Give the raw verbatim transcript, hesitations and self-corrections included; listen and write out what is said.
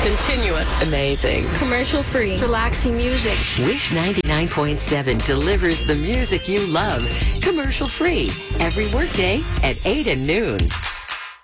Continuous. Amazing. Commercial free. Relaxing music. Wish ninety-nine point seven delivers the music you love. Commercial free. Every workday at eight and noon.